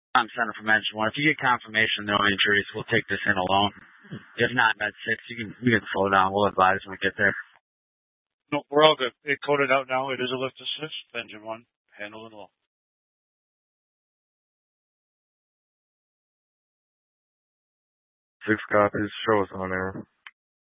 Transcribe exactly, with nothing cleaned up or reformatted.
I'm Center from Engine One. If you get confirmation no injuries, we'll take this in alone. If not, Med Six, you can you can slow down. We'll advise when we get there. No, we're all good. It coded out now. It is a lift assist. Engine One, handle it all. Six copies. Show us on air.